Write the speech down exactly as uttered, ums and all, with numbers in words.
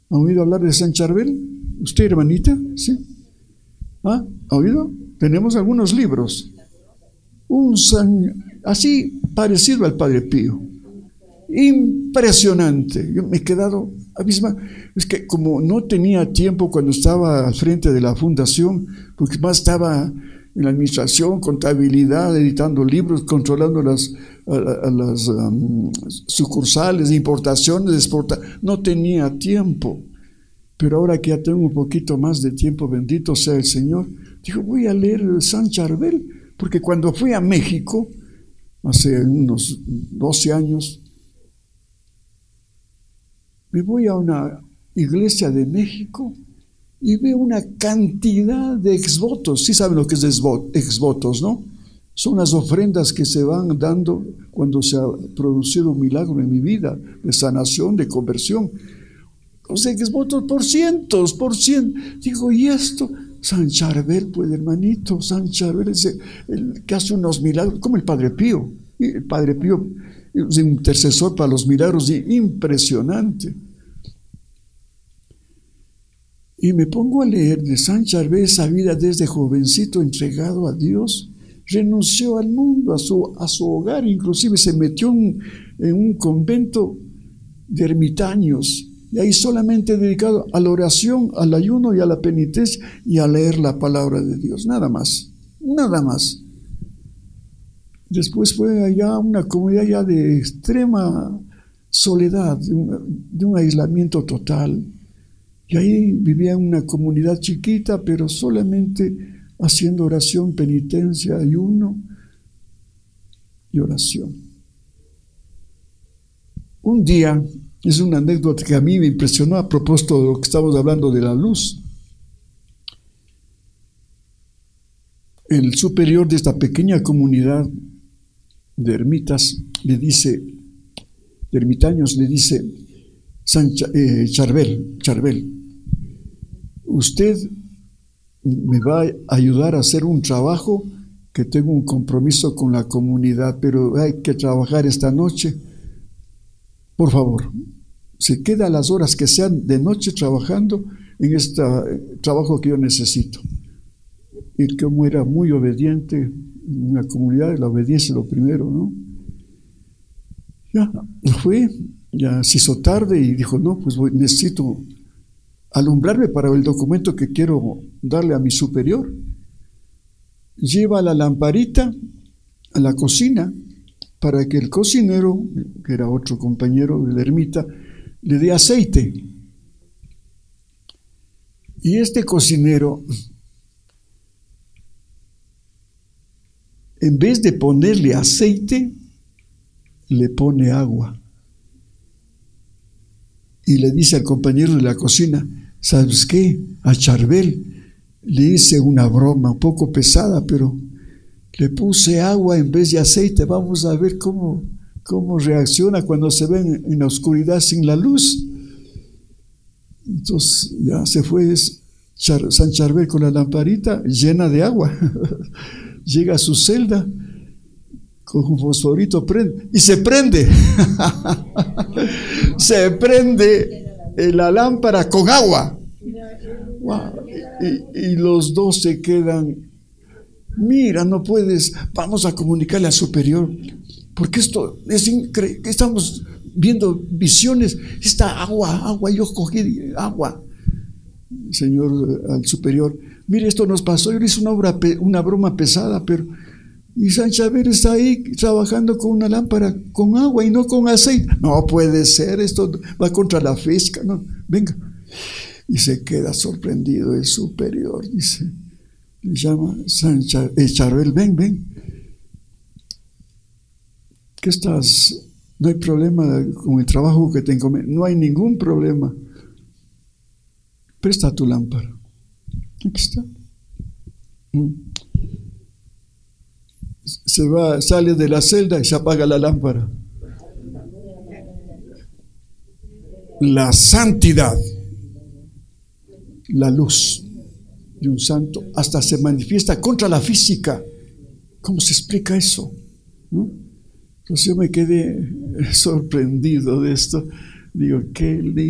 ¿Ha oído hablar de San Charbel? ¿Usted, hermanita? ¿Sí? ¿Ah? ¿Ha oído? Tenemos algunos libros. Un San, así parecido al Padre Pío. Impresionante. Yo me he quedado abismado. Es que como no tenía tiempo cuando estaba al frente de la fundación, porque más estaba en la administración, contabilidad, editando libros, controlando las, a, a las um, sucursales, importaciones, exportaciones, no tenía tiempo. Pero ahora que ya tengo un poquito más de tiempo, bendito sea el Señor, digo, voy a leer San Charbel, porque cuando fui a México, hace unos doce años, me voy a una iglesia de México y veo una cantidad de exvotos. Sí saben lo que es exvotos, ¿no? Son las ofrendas que se van dando cuando se ha producido un milagro en mi vida, de sanación, de conversión. O sea, exvotos por cientos, por cien. Digo, ¿y esto? San Charbel, pues, hermanito, San Charbel es el, el que hace unos milagros, como el Padre Pío. El Padre Pío es un intercesor para los milagros, impresionante. Y me pongo a leer de San Charbel, esa vida desde jovencito entregado a Dios, renunció al mundo, a su, a su hogar, inclusive se metió en, en un convento de ermitaños, y ahí solamente dedicado a la oración, al ayuno y a la penitencia y a leer la palabra de Dios, nada más, nada más. Después fue allá una comunidad ya de extrema soledad, de un, de un aislamiento total. Y ahí vivía en una comunidad chiquita, pero solamente haciendo oración, penitencia, ayuno y oración. Un día, es una anécdota que a mí me impresionó a propósito de lo que estamos hablando de la luz. El superior de esta pequeña comunidad de ermitas le dice, de ermitaños, le dice, San Ch- eh, Charbel, Charbel, usted me va a ayudar a hacer un trabajo que tengo un compromiso con la comunidad, pero hay que trabajar esta noche. Por favor, se queda las horas que sean de noche trabajando en este trabajo que yo necesito. Y como era muy obediente en una comunidad, la obediencia es lo primero, ¿no? Ya fue, ya se hizo tarde y dijo, no, pues voy, necesito alumbrarme para el documento que quiero darle a mi superior. Lleva la lamparita a la cocina para que el cocinero, que era otro compañero de la ermita, le dé aceite. Y este cocinero, en vez de ponerle aceite, le pone agua. Y le dice al compañero de la cocina, ¿sabes qué? A Charbel le hice una broma un poco pesada, pero le puse agua en vez de aceite. Vamos a ver cómo, cómo reacciona cuando se ve en, en la oscuridad sin la luz. Entonces ya se fue Char, San Charbel con la lamparita llena de agua. Llega a su celda con un fosforito, prende, y se prende. Se prende la lámpara con agua. Wow. Y, y los dos se quedan, mira, no puedes, vamos a comunicarle al superior, porque esto es increíble, estamos viendo visiones, esta agua, agua, yo cogí agua. Señor, al superior, mire, esto nos pasó, yo le hice una, obra, una broma pesada, pero y San Charbel está ahí trabajando con una lámpara con agua y no con aceite. No puede ser, esto va contra la física, no, venga. Y se queda sorprendido el superior, dice, le llama San Char, eh, Charbel, ven, ven. ¿Qué estás? No hay problema con el trabajo que te encomendé. No hay ningún problema. Presta tu lámpara. Aquí está. Se va, sale de la celda y se apaga la lámpara. La santidad, la luz de un santo hasta se manifiesta contra la física. ¿Cómo se explica eso? ¿No? Entonces yo me quedé sorprendido de esto. Digo, qué lindo.